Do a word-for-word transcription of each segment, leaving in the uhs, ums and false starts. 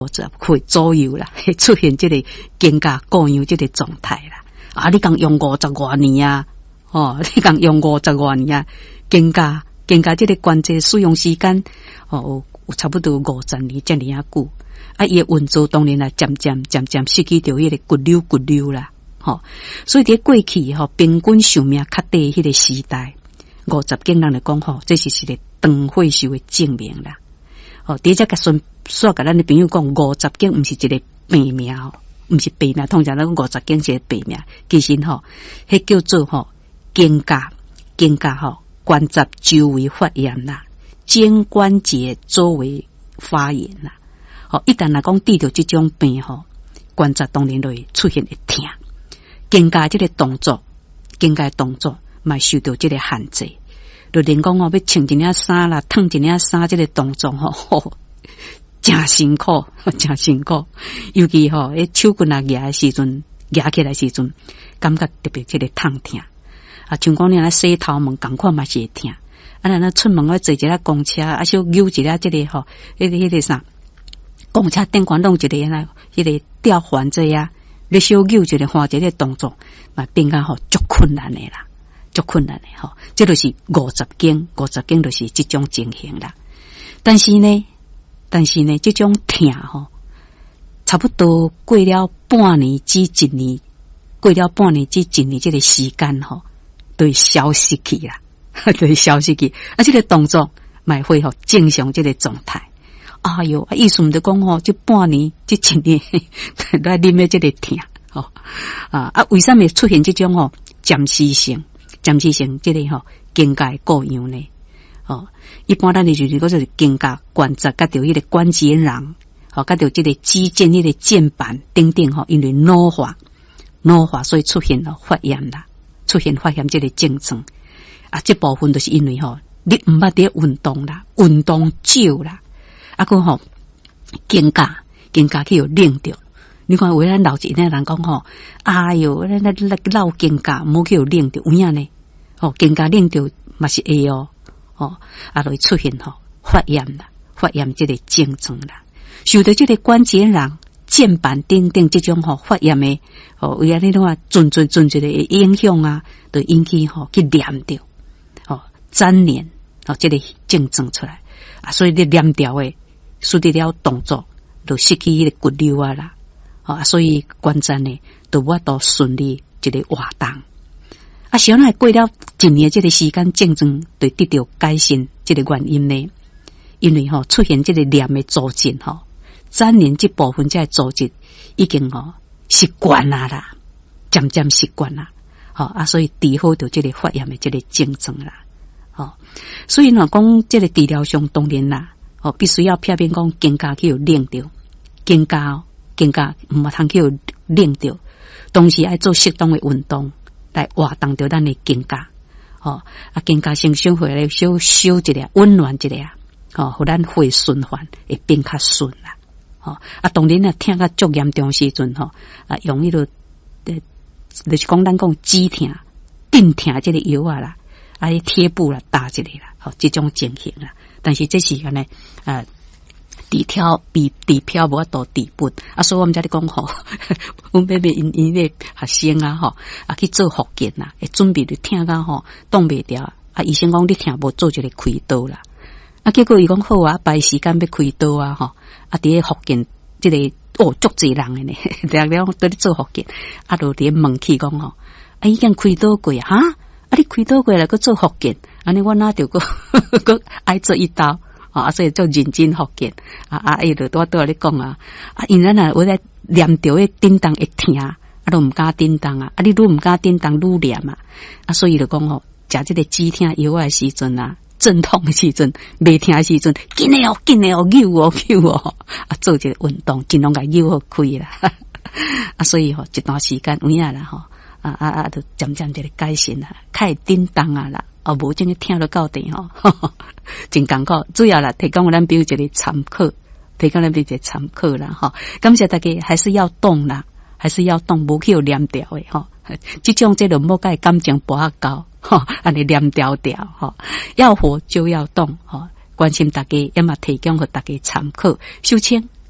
十会左右啦，会出现这个肩胛各样这个状态啦。啊，你讲用五十多年啊，哦，你讲用五十多年啊，肩胛肩胛这个关节使用时间哦，有差不多五十年这样久。啊，伊运作当然啦，渐渐渐渐失去掉迄个骨溜骨溜啦，吼、哦。所以伫过去吼、哦，平均寿命较低迄个时代，五十斤人来讲吼，这是一个长寿寿的证明啦。哦，伫只甲顺说甲咱的朋友讲，五十斤毋是一个病命吼，毋是病命，通常咱讲五十斤是一个病命，其实吼，迄叫做吼肩胛肩胛吼关节周围发炎啦，肩关节周围发炎啦。哦，一旦来讲遇到这种病吼，关节当然就会出现会痛，肩胛这个动作，肩胛动作嘛受到这个限制。就连讲哦，要穿一领衫啦，烫一领衫，这个动作吼，吼真辛苦，真辛苦。尤其吼，迄手棍啊夹的时阵，夹起来时阵，感觉特别这个痛痛。啊，像讲你啊洗头毛，赶快嘛是会痛。啊，咱那出门要坐一下公车，啊，小扭一下这个吼，迄个迄个啥，公车顶管弄一个那，迄个吊环这呀，你小扭一个换一个动作，嘛变甲吼足困难的啦。足困难的吼，这就是五十斤，五十斤就是这种情形啦。但是呢，但是呢，这种痛吼，差不多过了半年至一年，过了半年至一年这个时间吼，都会消失去啦，都会消失去。啊，这个动作买恢复正常这个状态。哎哟，意思唔得讲吼，这半年、这一年来啉的这个痛吼啊啊，为什么出现这种吼暂时性？暂时性这个吼肩胛各样呢？哦，一般咱就是嗰就是肩胛关节，甲到迄个关节囊，吼，甲到这个肌腱迄个腱板等等吼，因为老化，老化所以出现了发炎啦，出现发炎这个症状啊，这部分就是因为吼，你唔捌伫运动啦，运动少啦，啊个吼肩胛肩胛去有冷着。你看，为咱老一代人讲吼，哎哟，咱咱咱老肩胛冇去有冷着，有影呢？哦，肩胛冷着嘛是会哦，哦，啊，会出现吼发炎啦，发炎这个症状啦，受到这个关节囊、腱板等等这种吼发炎的，哦，为啊你种啊阵阵阵阵的影响啊，就引起吼去黏着，哦，粘连，哦，这个症状出来啊，所以你黏掉的，使得了动作就失去迄个骨溜啊啦。啊，所以关节呢，都无法度顺利一个活动。啊，想来过了一年这个时间，症状就得到改善。这个原因呢，因为吼、哦、出现这个黏的组织吼，粘连这部分这个组织已经吼习惯啦啦，渐渐习惯啦。好、哦、啊，所以治好到这个发炎的这个症状啦。哦，所以呢，讲这个治疗上当然啦，哦，必须要偏偏讲肩胛去有练着，肩胛。肩胛唔通去有冷着，同时爱做适当的运动来活动着咱的肩胛。哦，啊，肩胛先生回来小修一下，温暖一下，哦，互咱血循环会变较顺啦。哦，啊，当然啊，痛较足严重时阵吼，啊，用迄个呃，就是讲咱讲止痛、镇痛这个药啊啦，啊，贴布啦打一下啦，哦，这种情形啦。但是这是安尼啊。地挑比地漂无法度地本啊，所以我们在咧讲吼，阮妹妹因因咧学生啊吼啊去做复健啦，会准备就听甲吼挡袂掉啊，医生讲你听无做一个开刀啦，啊结果伊讲好啊，排时间要开刀啊吼啊，伫咧复健即、這個哦足侪人诶呢，了了对咧做复健啊，就伫咧问起讲吼啊已經開刀過啊哈啊你開刀過來個做复健，安尼我哪着個個愛做一刀。啊，所以做認真復健啊啊！伊就多多咧講啊啊！因咱啊，我咧念着迄叮當會疼啊，都唔敢叮當啊！啊，你愈唔敢叮當愈念啊！啊，所以就講吼，食這個止痛藥誒時陣啊，陣痛誒時陣，未疼誒時陣，緊誒哦，緊誒哦，扭哦，扭哦，啊，做一個運動，盡量甲扭好開啦。啊，所以吼、哦，一段時間有影啦吼，啊啊啊，就漸漸就改善啦，較會叮當啊啦。哦，無真个聽到到底吼，真艱苦。主要啦，提供咱比如一個參考，提供咱比如一個參考啦，吼。感謝大家，還是要動啦，還是要動，無去有黏掉誒，吼。這種這種莫甲感情博較高，吼，安尼黏掉掉，吼。要活就要動，吼。關心大家，也嘛提供互大家參考。首先，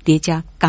伫遮